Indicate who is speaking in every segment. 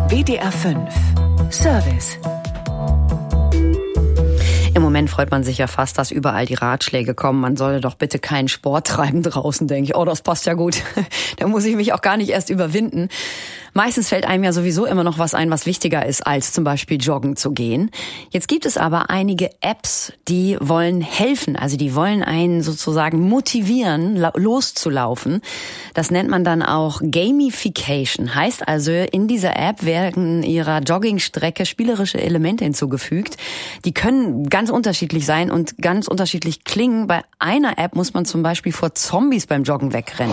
Speaker 1: WDR 5 Service.
Speaker 2: Im Moment freut man sich ja fast, dass überall die Ratschläge kommen. Man solle doch bitte keinen Sport treiben draußen, denke ich. Oh, das passt ja gut. Da muss ich mich auch gar nicht erst überwinden. Meistens fällt einem ja sowieso immer noch was ein, was wichtiger ist, als zum Beispiel joggen zu gehen. Jetzt gibt es aber einige Apps, die wollen helfen. Also die wollen einen sozusagen motivieren, loszulaufen. Das nennt man dann auch Gamification. Heißt also, in dieser App werden ihrer Joggingstrecke spielerische Elemente hinzugefügt. Die können ganz unterschiedlich sein und ganz unterschiedlich klingen. Bei einer App muss man zum Beispiel vor Zombies beim Joggen wegrennen.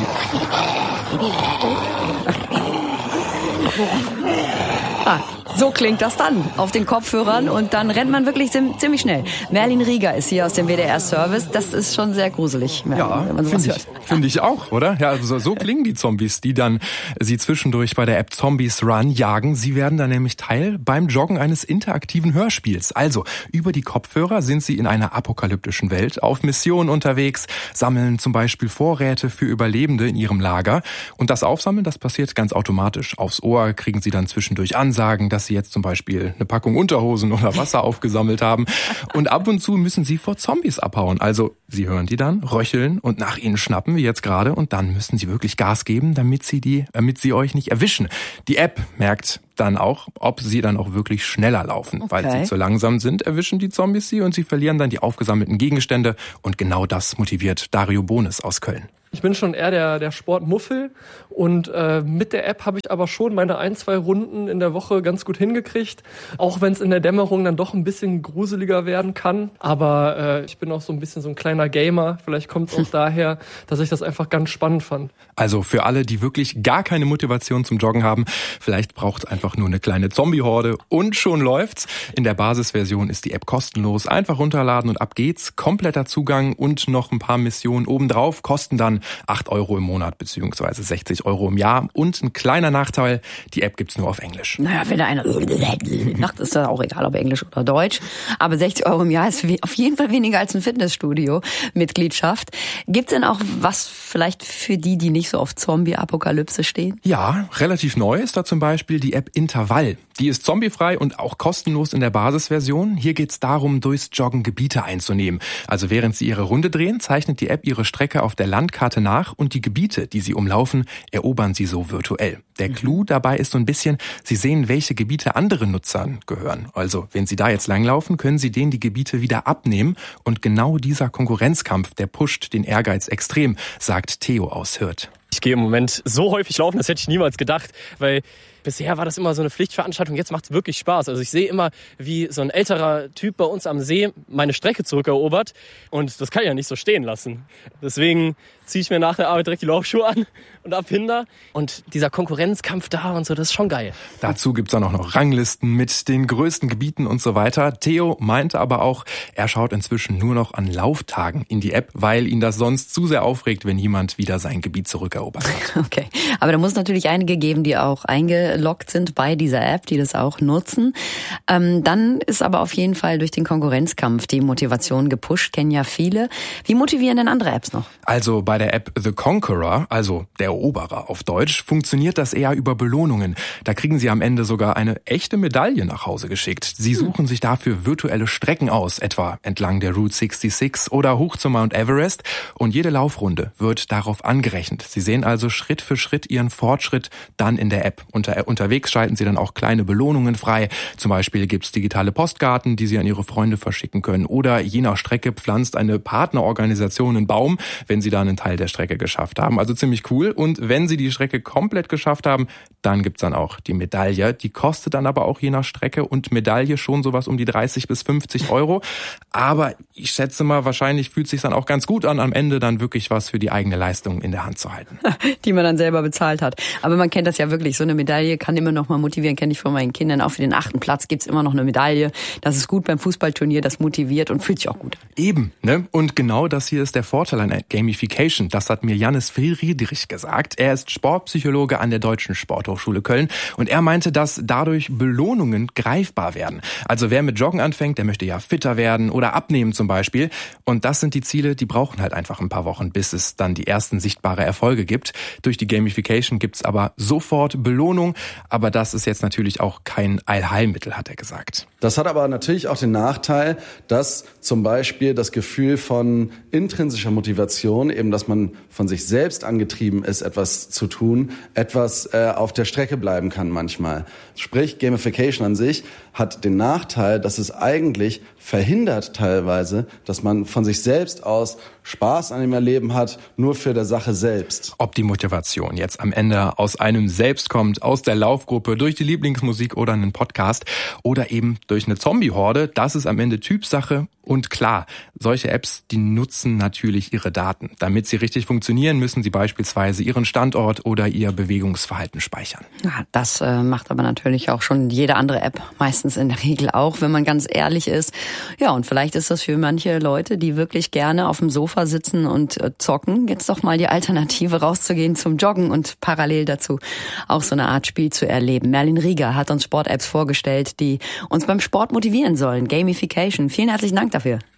Speaker 2: So klingt das dann auf den Kopfhörern und dann rennt man wirklich ziemlich schnell. Merlin Rieger ist hier aus dem WDR-Service. Das ist schon sehr gruselig, Merlin,
Speaker 3: ja,
Speaker 2: wenn man sowas hört.
Speaker 3: Finde ich auch, oder? Ja, also so klingen die Zombies, die dann sie zwischendurch bei der App Zombies Run jagen. Sie werden dann nämlich Teil beim Joggen eines interaktiven Hörspiels. Also über die Kopfhörer sind sie in einer apokalyptischen Welt auf Mission unterwegs, sammeln zum Beispiel Vorräte für Überlebende in ihrem Lager. Und das Aufsammeln, das passiert ganz automatisch. Aufs Ohr kriegen sie dann zwischendurch Ansagen, dass sie jetzt zum Beispiel eine Packung Unterhosen oder Wasser aufgesammelt haben. Und ab und zu müssen sie vor Zombies abhauen. Also sie hören die dann, röcheln und nach ihnen schnappen, wie jetzt gerade. Und dann müssen sie wirklich Gas geben, damit sie euch nicht erwischen. Die App merkt dann auch, ob sie dann auch wirklich schneller laufen. Okay. Weil sie zu langsam sind, erwischen die Zombies sie und sie verlieren dann die aufgesammelten Gegenstände. Und genau das motiviert Dario Bonis aus Köln.
Speaker 4: Ich bin schon eher der Sportmuffel und mit der App habe ich aber schon meine 1-2 Runden in der Woche ganz gut hingekriegt, auch wenn es in der Dämmerung dann doch ein bisschen gruseliger werden kann. Aber ich bin auch so ein bisschen so ein kleiner Gamer, vielleicht kommt es auch daher, dass ich das einfach ganz spannend fand.
Speaker 3: Also für alle, die wirklich gar keine Motivation zum Joggen haben, vielleicht braucht es einfach nur eine kleine Zombie-Horde und schon läuft's. In der Basisversion ist die App kostenlos, einfach runterladen und ab geht's. Kompletter Zugang und noch ein paar Missionen obendrauf kosten dann 8 € im Monat bzw. 60 € im Jahr. Und ein kleiner Nachteil, die App gibt's nur auf Englisch.
Speaker 2: Naja, wenn da einer macht, ist das auch egal, ob Englisch oder Deutsch. Aber 60 € im Jahr ist auf jeden Fall weniger als ein Fitnessstudio-Mitgliedschaft. Gibt's denn auch was vielleicht für die nicht so auf Zombie-Apokalypse stehen?
Speaker 3: Ja, relativ neu ist da zum Beispiel die App Intervall. Die ist zombiefrei und auch kostenlos in der Basisversion. Hier geht's darum, durchs Joggen Gebiete einzunehmen. Also während Sie Ihre Runde drehen, zeichnet die App Ihre Strecke auf der Landkarte nach und die Gebiete, die Sie umlaufen, erobern Sie so virtuell. Der Clou dabei ist so ein bisschen, Sie sehen, welche Gebiete anderen Nutzern gehören. Also wenn Sie da jetzt langlaufen, können Sie denen die Gebiete wieder abnehmen. Und genau dieser Konkurrenzkampf, der pusht den Ehrgeiz extrem, sagt Theo aus Hürth.
Speaker 5: Ich gehe im Moment so häufig laufen, das hätte ich niemals gedacht, weil bisher war das immer so eine Pflichtveranstaltung, jetzt macht es wirklich Spaß. Also ich sehe immer, wie so ein älterer Typ bei uns am See meine Strecke zurückerobert und das kann ich ja nicht so stehen lassen. Deswegen ziehe ich mir nach der Arbeit direkt die Laufschuhe an und abhinder. Und dieser Konkurrenzkampf da und so, das ist schon geil.
Speaker 3: Dazu gibt's dann auch noch Ranglisten mit den größten Gebieten und so weiter. Theo meinte aber auch, er schaut inzwischen nur noch an Lauftagen in die App, weil ihn das sonst zu sehr aufregt, wenn jemand wieder sein Gebiet zurückerobert hat.
Speaker 2: Okay, aber da muss natürlich einige geben, die auch eingeloggt sind bei dieser App, die das auch nutzen. Dann ist aber auf jeden Fall durch den Konkurrenzkampf die Motivation gepusht, kennen ja viele. Wie motivieren denn andere Apps noch?
Speaker 3: Also bei der App The Conqueror, also der Eroberer auf Deutsch, funktioniert das eher über Belohnungen. Da kriegen Sie am Ende sogar eine echte Medaille nach Hause geschickt. Sie suchen sich dafür virtuelle Strecken aus, etwa entlang der Route 66 oder hoch zum Mount Everest. Und jede Laufrunde wird darauf angerechnet. Sie sehen also Schritt für Schritt Ihren Fortschritt dann in der App. Unterwegs schalten Sie dann auch kleine Belohnungen frei. Zum Beispiel gibt's digitale Postkarten, die Sie an Ihre Freunde verschicken können. Oder je nach Strecke pflanzt eine Partnerorganisation einen Baum, wenn Sie da einen Teil der Strecke geschafft haben. Also ziemlich cool. Und wenn Sie die Strecke komplett geschafft haben, dann gibt's dann auch die Medaille. Die kostet dann aber auch je nach Strecke und Medaille schon sowas um die 30 bis 50 €. Aber ich schätze mal, wahrscheinlich fühlt es sich dann auch ganz gut an, am Ende dann wirklich was für die eigene Leistung in der Hand zu halten.
Speaker 2: Die man dann selber bezahlt hat. Aber man kennt das ja wirklich. So eine Medaille kann immer noch mal motivieren, kenne ich von meinen Kindern. Auch für den 8. Platz gibt's immer noch eine Medaille. Das ist gut beim Fußballturnier, das motiviert und fühlt sich auch gut an.
Speaker 3: Eben, ne? Und genau das hier ist der Vorteil an Gamification. Das hat mir Jannis Friedrich gesagt. Er ist Sportpsychologe an der Deutschen Sporthochschule Köln und er meinte, dass dadurch Belohnungen greifbar werden. Also wer mit Joggen anfängt, der möchte ja fitter werden oder abnehmen zum Beispiel. Und das sind die Ziele, die brauchen halt einfach ein paar Wochen, bis es dann die ersten sichtbare Erfolge gibt. Durch die Gamification gibt's aber sofort Belohnung aber das ist jetzt natürlich auch kein Allheilmittel, hat er gesagt.
Speaker 6: Das hat aber natürlich auch den Nachteil, dass zum Beispiel das Gefühl von intrinsischer Motivation, eben dass man von sich selbst angetrieben ist, etwas zu tun, etwas auf der Strecke bleiben kann manchmal. Sprich, Gamification an sich hat den Nachteil, dass es eigentlich verhindert teilweise, dass man von sich selbst aus Spaß an dem Erleben hat, nur für der Sache selbst.
Speaker 3: Ob die Motivation jetzt am Ende aus einem selbst kommt, aus der Laufgruppe, durch die Lieblingsmusik oder einen Podcast oder eben durch eine Zombie-Horde, das ist am Ende Typsache. Und klar, solche Apps, die nutzen natürlich ihre Daten. Damit sie richtig funktionieren, müssen sie beispielsweise ihren Standort oder ihr Bewegungsverhalten speichern.
Speaker 2: Ja, das macht aber natürlich auch schon jede andere App, meistens in der Regel auch, wenn man ganz ehrlich ist. Ja, und vielleicht ist das für manche Leute, die wirklich gerne auf dem Sofa sitzen und zocken, jetzt doch mal die Alternative rauszugehen zum Joggen und parallel dazu auch so eine Art Spiel zu erleben. Merlin Rieger hat uns Sport-Apps vorgestellt, die uns beim Sport motivieren sollen. Gamification. Vielen herzlichen Dank dafür.